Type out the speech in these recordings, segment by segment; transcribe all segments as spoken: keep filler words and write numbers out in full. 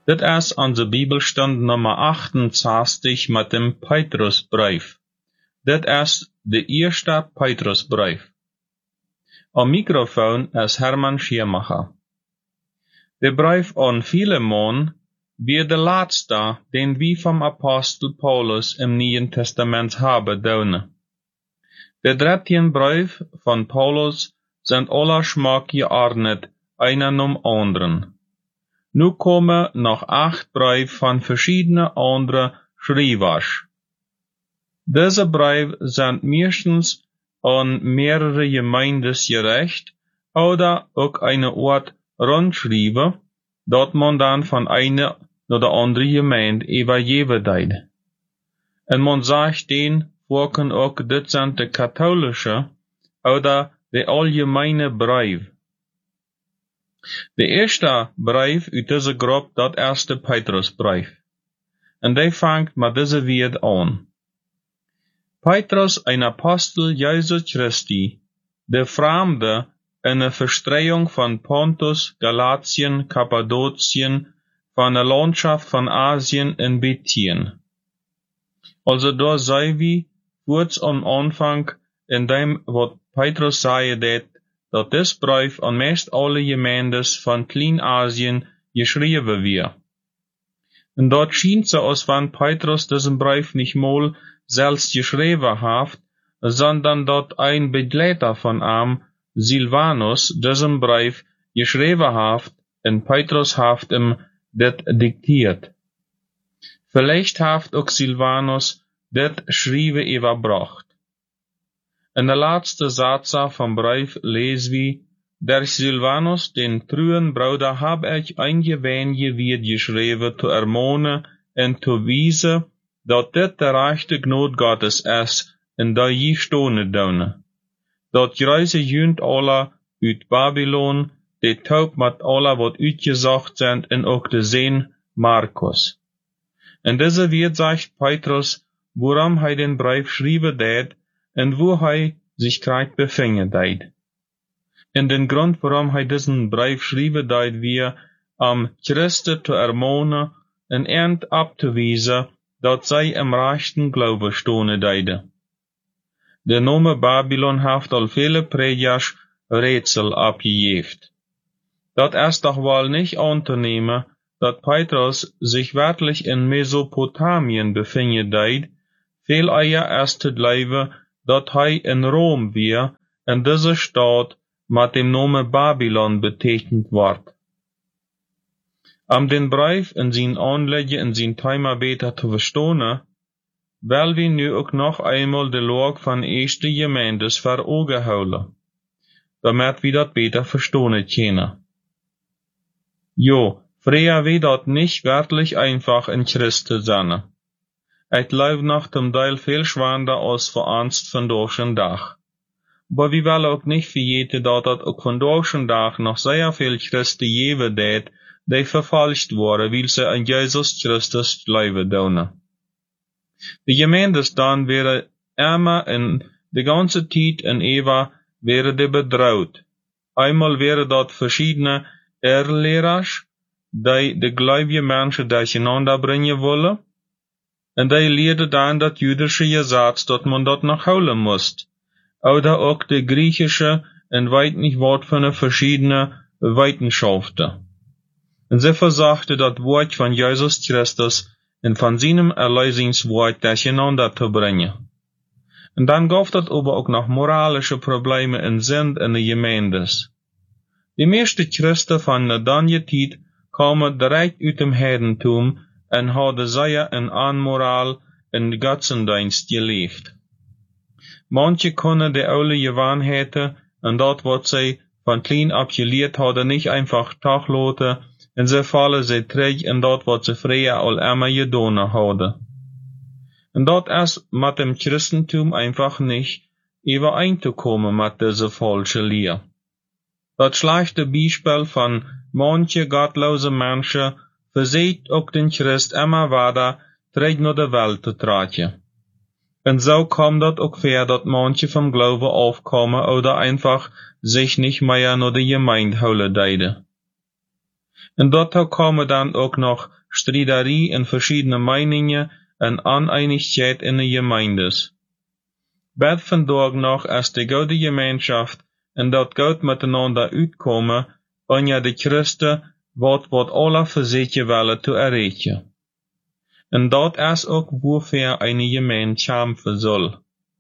Dit is onze Bibelstund nummer achtenzestig met dem Petrusbrief. Dit is de eerste Petrusbrief. Am Mikrofon is Herman Schirmacher. De brief aan Philemon weer de laatste, den we vom Apostel Paulus im Neuen Testament haben doen. De dertien brief van Paulus sind alle Schmack geordnet, einer um anderen. Nu komen nog acht brief van verschiedene andere schrijvers. Deze brief sind meistens an mehrere Gemeindes gerecht, oder ook eine Ort rundschrijven, dat man dan van eine naar de andere Gemeinde evalueren deed. En man sagt den, vorken ook dit sind de katholische, oder de allgemeine brief. De eerste brief uit deze groep, dat is de Petrusbrief. En die vangt met deze woord aan. Petrus, een apostel Jezus Christi, de vreemde in de verstreying van Pontus, Galatien, Kappadotien, van de landschaft van Asien en Bithien. Also daar zei we, voorts am Anfang, in dem wat Petrus zei dat, dat dit brief aan meest alle gemeendes van Klein-Asien geschreven weer. En dort schient ze als van Petrus diesen brief nicht mal selbst geschreven heeft, sondern dat ein Begleiter von ihm, Silvanus, diesen brief geschreven heeft, en Petrus heeft hem dit diktiert. Vielleicht heeft ook Silvanus dit schrijven überbracht. In de laatste Satz vom Brief lesen wir, der Silvanus, den truen Bruder, hab ich eingewähnt wird geschrieben, zu ermahnen und zu wiesen, dat dit de rechte Gnade Gottes ist, in der je stonen doen. Dat greise jünt alle uit Babylon, de taub met alle wat uitgezocht sind, en ook de zeen Markus. En deze wird sagt Petrus, worum hij den Brief schrijven deed, en wo hij sich gerade befinden deed. En den Grund, warum hij diesen Brief schrijven deed, wir am Christen te ermahnen en ernt abzuwiesen, dat zij im rechten Glaube stonen deiden. De Name Babylon heeft al viele Predigers Rätsel abgejeft. Dat is doch wohl nicht anzunehmen, dat Petrus sich wirklich in Mesopotamien befinden deed, veel eher ist te glauben, dat hij in Rom weer, en deze stad met dem Name Babylon betekend wordt. Om den Brief in zijn aanleggen en zijn thema beter te verstaan, wil we nu ook nog eenmaal de log van eerste gemeendes voor ogen houden, damit we dat beter verstaan kunnen. Jo, früher we dat nicht wirklich einfach in Christus zijn. Het läuft nach dem Teil viel schwander als veranst von deutschen Dach. Aber wir wollen auch nicht vergeten, dass das auch von deutschen Dach noch sehr viel Christen geben deed, die verfalscht worden, weil sie an Jesus Christus glauben doen. Die Gemeindes dann wäre immer in die ganze Zeit in Eva wäre die bedroht. Einmal wäre dort verschiedene Irrlehrers, die die gläubige Menschen durcheinander bringen wollen, en die leerde dan dat jüdische Gesetz, dat man dat noch houden moest. Oder ook de griechische en weit nicht wat von de verschiedene Weitenschaften. En sie versagte dat Wort von Jesus Christus en von seinem Erlösungswort durcheinander zu bringen. En dan gaf dat aber ook noch moralische Probleme in Sinn in de Gemeindes. Die meeste Christen van de danje tijd komen direct uit dem Heidentum en hadden zij een aanmoraal en godsdienst geleefd. Manche konden de oude gewoonheden en dat wat zij van klein af geleerd hadden niet einfach tagloten en ze vallen zij terug in dat wat ze vroeger al immer gedaan hadden. En dat is met dem Christentum einfach nicht überein te komen met deze falsche leer. Dat slechte Beispiel van manche gottlose Menschen verzeet ook den Christ immer weiter terug naar de Welt te treden. En zo kommt dat ook ver, dat manche vom Glauben aufkommen oder einfach sich nicht mehr naar de Gemeinde houden deiden. En dazu komen dan ook nog striderie en verschiedene meningen en oneinigheid in de gemeindes. Bed vandaag nog als de goede gemeenschap en dat God miteinander uitkomen, wanneer de Christen wat wat alle verzetje willen te erreichen. En dat is ook waarvoor eine gemeenschap soll.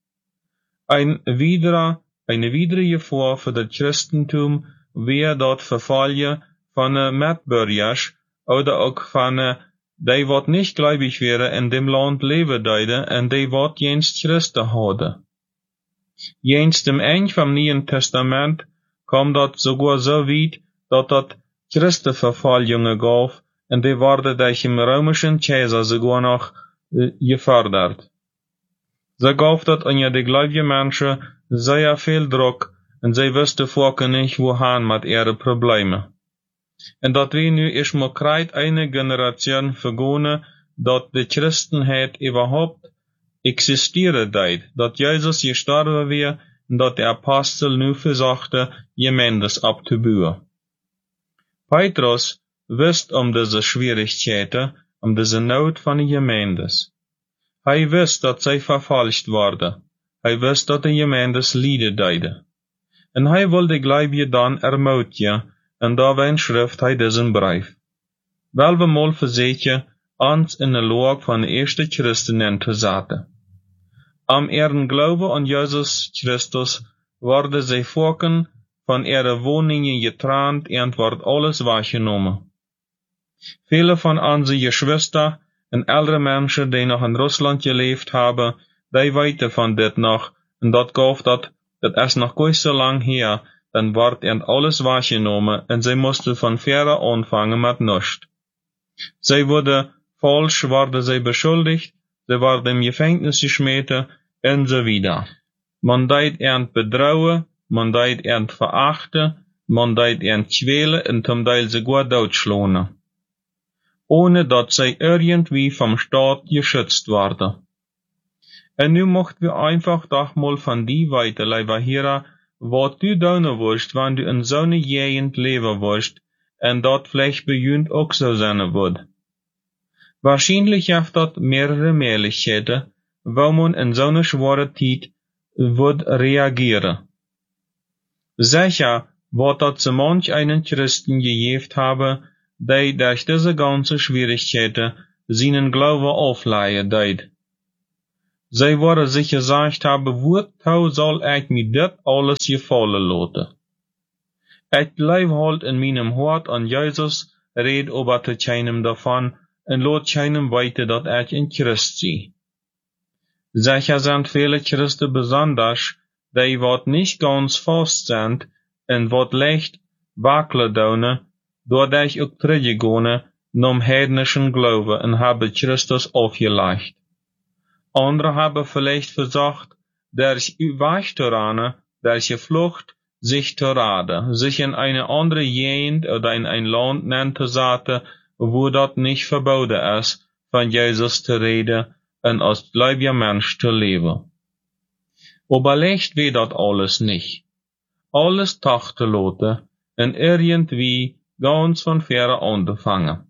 Ein wieder, eine widere gevaar voor het Christentum weer dat vervallen van de Mitbürgers oder ook van de, die wat niet gläubig wären in dem Land leven deiden en die wat jens Christen hadden. Jens dem Ende vom Neuen Testament kam dat sogar so weit, dat dat Christenverfolgungen gab en die worden durch dem römischen Kaiser sogar noch äh, gefördert. So gab dat an ja die gläubigen Menschen sehr viel Druck en sie wussten vorher nicht, wohin mit ihren Problemen. En dat we nu is maar krijt eine Generation vergonnen, dat de Christenheid überhaupt existieren deed, dat Jezus gestorben weer, en dat de Apostel nu versuchte, Gemeindes abzubauen. Petrus wist um diese Schwierigkeiten, um diese Not van de Gemeindes. Hij wist dat zij vervolgd worden. Hij wist dat de Gemeindes lijden deiden. En hij wilde gläubige dan ermutigen, en daarbij schrift hij diesen brief. Wel we mal verzetje, ons in de loog van de eerste Christenen te zetten. Am ihren Glauben an Jesus Christus worden zij volken van ihre woningen getrennt en wordt alles wahrgenommen. Viele van onze Geschwister en ältere Menschen, die noch in Russland geleefd hebben, die weten van dit nog, en dat gaf dat, dat is nog niet zo lang her, dan wordt er alles wahrgenommen en zij moesten van verre anfangen met nichts. Zij worden falsch, worden zij beschuldigd, zij worden im Gefängnis geschmeten en so wieder. Man deed er bedrouwen, man deed er verachten, man deed er kwelen en zum Teil sogar doodschlagen. Ohne dat zij irgendwie vom Staat geschützt worden. En nu mochten wir einfach doch mal von die weiter, lieber Hera, wat du doen wirst, wenn du in zo'n gegend leven wirst, en dat vielleicht bejunt ook so sein wird. Wahrscheinlich heeft dat mehrere Möglichkeiten, wo man in zo'n schwere Zeit wird reagieren. Sicher, wat dat so manch einen Christen gegeben habe, die durch diese ganze Schwierigkeiten seinen Glauben aufleihen deed. Zij worden sich gesagt haben, wozu soll ich mir dit alles gefallen lassen? Ich glaube halt in meinem Hart an Jesus, red aber zu keinem davon, en laat keinem weiten, dat ich in Christ sei. Sicher sind viele Christen besonders, die wat nicht ganz fast sind, en wat leicht wackelen doen, doordat ook teruggehen, nom heidnischen Glauben en haben Christus aufgelegt. Andere haben vielleicht versucht, durch Weg zu rennen, durch die Flucht, sich zu raden, sich in eine andere Gegend oder in ein Land nennen zu setzen, wo das nicht verboten ist, von Jesus zu reden und als gläubiger Mensch zu leben. Aber leicht wird das alles nicht. Alles tag zu lassen und irgendwie ganz von vorne anzufangen.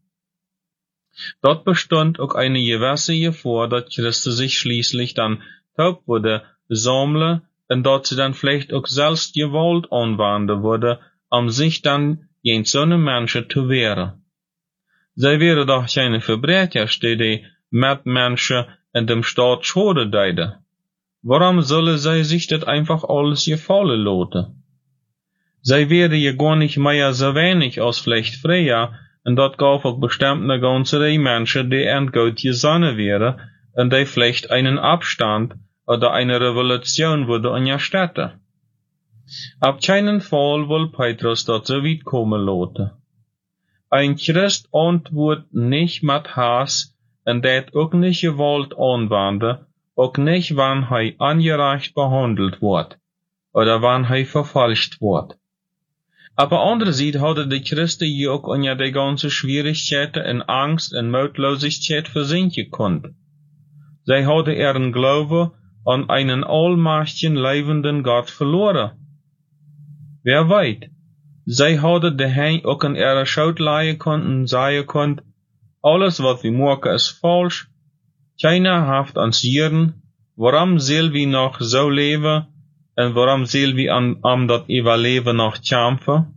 Dort bestand auch eine gewisse Gefahr, dass Christen sich schließlich dann taub würde sammeln und dass sie dann vielleicht auch selbst Gewalt anwenden würde, um sich dann gegen so eine Menschen zu wehren. Sie wäre doch keine Verbrecher, die mit Menschen in dem Staat Schade deiden. Warum sollen sie sich das einfach alles gefallen lassen? Sie wäre ja gar nicht mehr so wenig als vielleicht früher, und dat gaf ook bestimmt eine ganze Reihe Menschen, die endgut gesonnen wären, und die vielleicht einen Abstand oder eine Revolution würde anstatten. Auf keinen Fall will Petrus dat so weit kommen lassen. Ein Christ antwortet nicht mit Hass, und dat auch nicht Gewalt anwenden, auch nicht, wenn er ungerecht behandelt wird, oder wenn er verfolgt wird. Aber andererseits hadden die Christen hier auch an ja die ganze Schwierigkeiten und Angst und Mutlosigkeit versinken können. Sie hadden ihren Glauben an einen allmächtigen, lebenden Gott verloren. Wer weiß, Zij hadden de hein ook in ihre schoot laaien kon en zeggen kon, alles wat we maken is falsch, keiner haft ans jieren, waarom zullen we nog zo leven, en waarom zullen we aan, aan dat eeuwige leven nog kämpfen?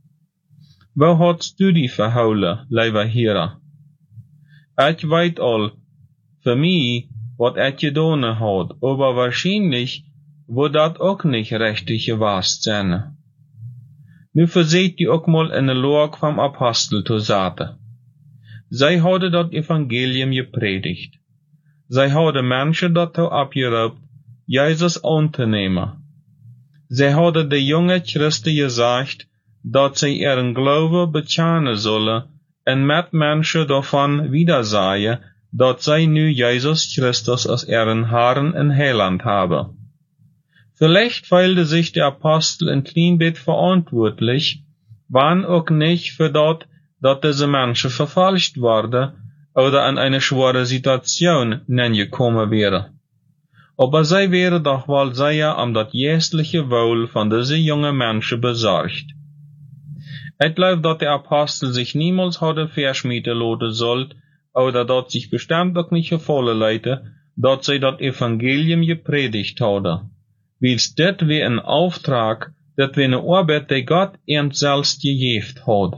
Wo had studie verhouden, lieve heren? Ik weet al, für mij, wat ik gedaan had, aber wahrscheinlich wordt dat ook niet richtig gewast zijn. Nu verzeet je ook mal in de loog van Apostel te zaten. Zij hadden dat evangelium gepredigt. Zij hadden mensen dat toe opgeroepen, Jezus aan te nemen. Zij hadden de jonge Christen gezegd, dat zij ihren Glaube bekennen zullen en met mensen daarvan wiedersagen, dat zij nu Jezus Christus als ihren Herrn en Heiland haben. Vielleicht fühlte sich der Apostel ein klein bisschen verantwortlich, waren auch nicht für dort, dass diese Menschen verfolgt wurden oder in eine schwere Situation hineingekommen wären. Aber sie wären doch wohl sehr um das geistliche Wohl von diesen jungen Menschen besorgt. Ich glaube, dass der Apostel sich niemals hatte verschmieden lassen sollte, oder dass sich bestimmt auch nicht gefallen leite, dass sie das Evangelium gepredigt hadden. Wils dit wie een Auftrag, dat wie een Arbeit, die Gott ernt selbst gegeben hat.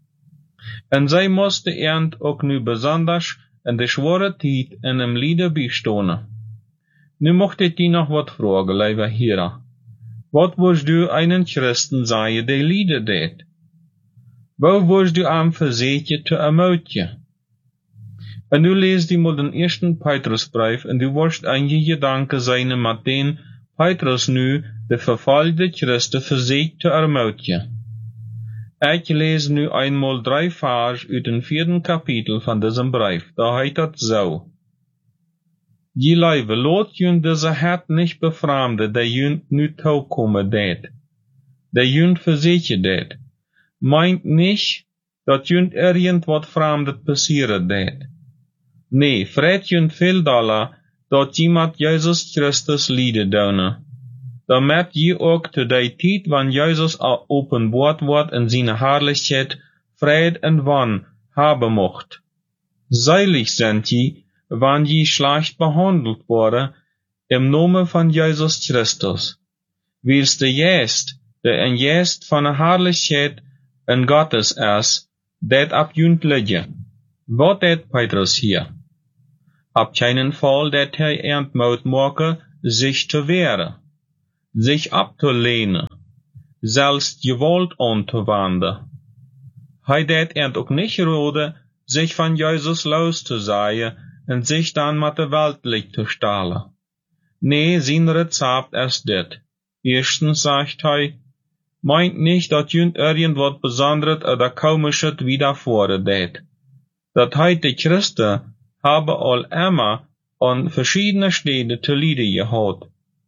En zij moesten ernt ook nu besonders in de schwere tijd in hem lieden bijstonen. Nu mocht ik die nog wat vragen, lieve heren. Wat was du einen Christen zeggen die lieden deed? Wo was du am verzetje te ermoedigen? En nu lees die mal den eersten Petrusbrief en du wirst einige Gedanken zijn met den Petrus nu de vervolgde Christen verzegt te ermoedigen. Ik lees nu einmal drei Vers uit den vierten Kapitel van diesem Brief. Da heet dat zo. Je Leibe, laat jun deze het nicht befremden, dat jun nu toekomen deed. Dat jun verzetje deed. Meint nicht, dat jun irgend wat vreemdet passieren deed. Nee, vreet jun veel dollar, dat iemand Jezus Christus lieden doen. Damit je ook te die tijd, wanneer Jezus al openbaard wordt in zijn Herrlichkeit, Fried en Wann hebben mocht. Seilig sind je, wanneer je schlecht behandelt worden, im Namen van Jezus Christus. Wils de Geest, de een Geest van de Herrlichkeit en Gottes is, dat op junt liggen. Wat deed Petrus hier? Op keinen Fall dat hij ernt moet maken, zich te wehren, sich abzulehnen, selbst Gewalt anzuwenden. Hij deed ernt ook nicht rode, sich von Jesus loszusagen en sich dann mit der Welt licht zu stahlen. Nee, sein Rezept ist dit. Erstens sagt hij, meint nicht, dat jünt irgendwas Besonderes oder Komisches widerfahren deed. Dat hij de Christen haben all immer an verschiedene Städte zu Lieden gehad.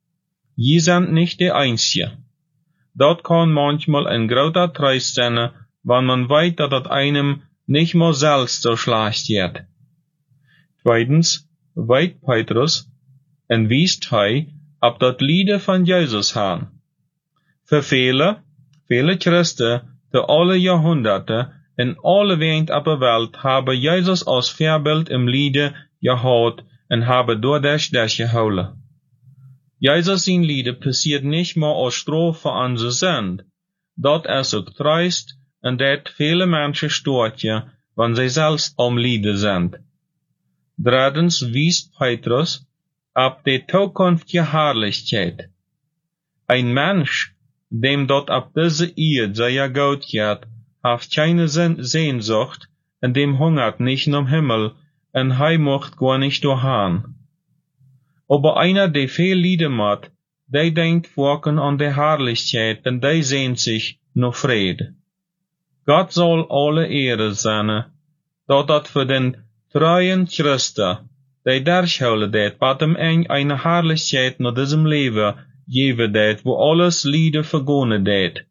Je sind nicht die Einzige. Dort kann manchmal ein großer Trost sein, wenn man weiß, dass das einem nicht mal selbst so schlecht geht. Zweitens, weiß Petrus und wiest hij, ob das Lieder von Jesus haben. Für viele, viele Christen, zu alle Jahrhunderte, in alle Gegend op de Welt haben Jesus als Vorbild im Liede gehad en haben dadurch das gehouden. Jesus zijn Lieder passiert nicht mehr als Strafe an sie sind. Dat is ook Trost en dat viele Menschen stortje, wenn sie selbst am Lieden sind. Drittens wies Petrus ab die zukünftige Herrlichkeit. Ein Mensch, dem dort ab diese Erde sehr gut geht, hat keine Sehnsucht, und dem hungert nicht am Himmel, und hij mocht gar nicht dahin. Aber einer, der viel Lieder macht, der denkt waken an der Herrlichkeit, und der sehnt sich nach Frieden. Gott soll alle Ehre sein, dat dat für den treuen Christen, der durchholen det, wat hem eng eine Herrlichkeit nach diesem Leben geben det, wo alles Lieder vergonnen det.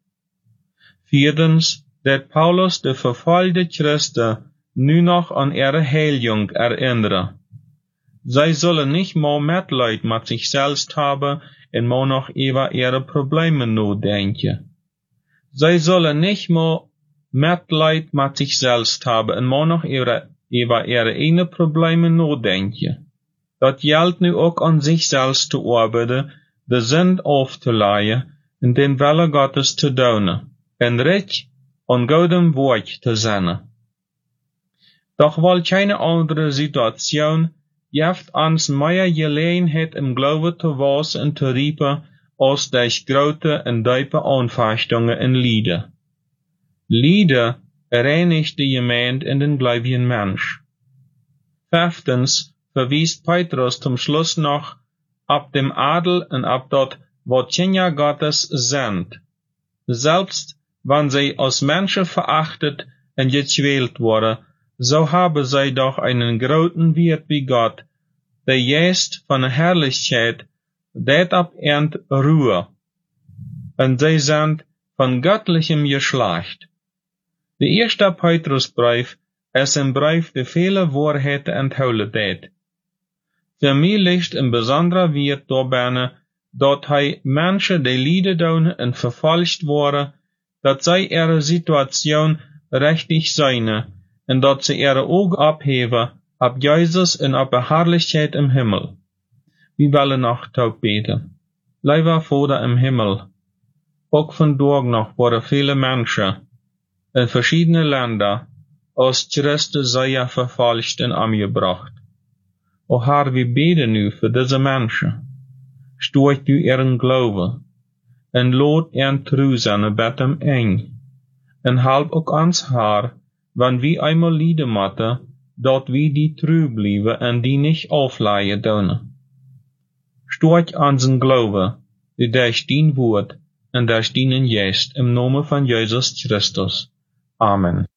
Viertens, dat Paulus de verfolgde Christen nu noch an ihre Heiligung erinnere. Zij zullen nicht mehr Mitleid mit sich selbst haben und mehr noch über ihre Probleme nachdenken. Zij zullen nicht mehr Mitleid mit sich selbst haben und maar noch ihre, über ihre eigenen Probleme nachdenken. Dat geldt nu ook an sich selbst te arbeiten, de Sünd aufzuleihen und den Wille Gottes te doen, en recht an Gottes Wort te zijn. Doch weil keine andere Situation geeft ons meer Gelegenheit im Glauben te was en te riepen, als durch grote en diepe Anfechtungen en Lieder. Lieder reinigt die Gemeinde in den gläubigen Mensch. Fünftens verwiest Petrus zum Schluss noch ab dem Adel und ab dort, wo Kinder Gottes sind. Selbst wenn sie als Menschen verachtet und gequält wurden, so haben sie doch einen großen Wert wie Gott, der jest von der Herrlichkeit, det ab ernt Ruhe. Und sie sind von göttlichem Geschlecht. Der erste Petrusbrief ist ein Brief, der viele Wahrheiten enthalten hat. Für mich liegt ein besonderer Wert dabei, dass hij Menschen, die Lieder doen und verfolgt wurden, dass sie ihre Situation richtig sehen und dass sie ihre Augen abheben ab Jesus und ab der Herrlichkeit im Himmel. Wir wollen noch taub beten. Lieber Vater im Himmel, auch von dort noch wurden viele Menschen in verschiedene Länder aus Christus sehr verfolgt und umgebracht. O Herr, wir beten nu für diese Menschen. Stoot du ihren Glauben und lot ihren Treu sein Bettem eng. Und halb auch ans Herr, wenn wir einmal lieden müssen, dort wir die treu bleiben und die nicht aufleihen dürfen. Stoot unseren Glauben, die durch dein Wort und durch deinen Geist im Namen von Jesus Christus. Amen.